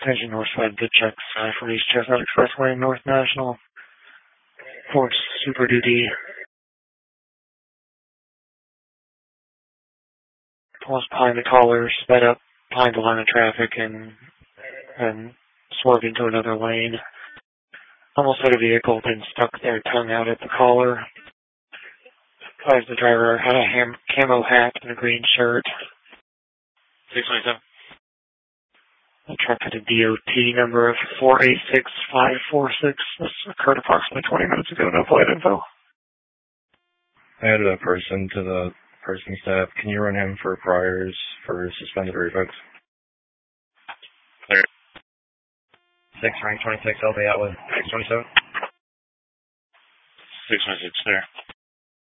Attention Northside good checks for East Chestnut Expressway, North National. Ford Super Duty. Pulls behind the caller, sped up behind the line of traffic and swerved into another lane. Almost had a vehicle, then stuck their tongue out at the collar. As the driver had a camo hat and a green shirt. 627. The truck had a DOT number of 486546. This occurred approximately 20 minutes ago. No plate info. I added a person to the person staff. Can you run him for priors for suspended revokes? Clear. 6 rank 26, I'll be out with 627. 626 there.